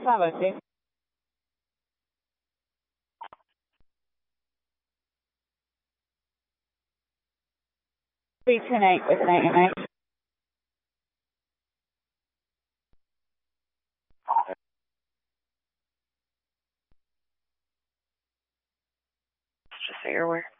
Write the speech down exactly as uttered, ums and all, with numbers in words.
seven, six. three ten eight with ninety-nine. Just so you're aware.